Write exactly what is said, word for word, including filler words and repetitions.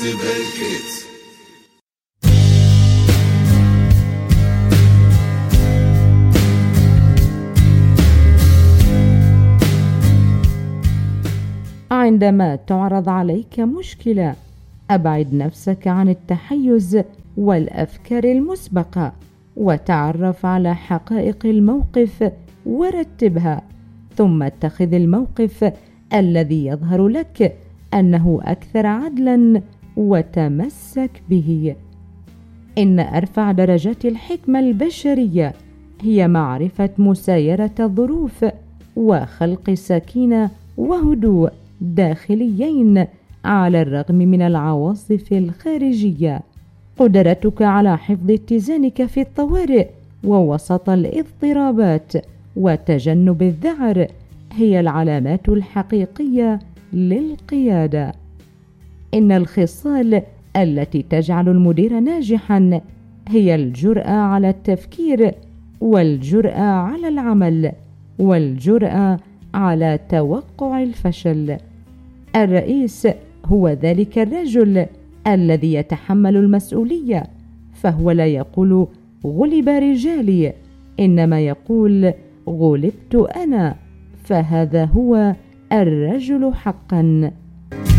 بالكيت. عندما تعرض عليك مشكلة، أبعد نفسك عن التحيز والأفكار المسبقة، وتعرف على حقائق الموقف ورتبها، ثم اتخذ الموقف الذي يظهر لك أنه أكثر عدلاً وتمسك به. إن أرفع درجات الحكمة البشرية هي معرفة مسايرة الظروف وخلق سكينة وهدوء داخليين على الرغم من العواصف الخارجية. قدرتك على حفظ اتزانك في الطوارئ ووسط الاضطرابات وتجنب الذعر هي العلامات الحقيقية للقيادة. إن الخصال التي تجعل المدير ناجحا هي الجرأة على التفكير، والجرأة على العمل، والجرأة على توقع الفشل. الرئيس هو ذلك الرجل الذي يتحمل المسؤولية، فهو لا يقول غلب رجالي، إنما يقول غلبت أنا، فهذا هو الرجل حقا.